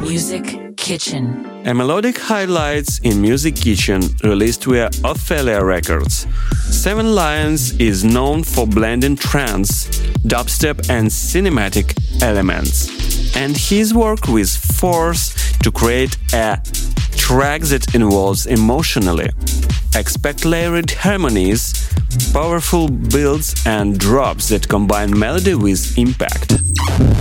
Music Kitchen. A melodic highlights in Music Kitchen released via Ophelia Records. Seven Lions is known for blending trance, dubstep and cinematic elements, and his work with force to create a track that involves emotionally. Expect layered harmonies, powerful builds and drops that combine melody with impact.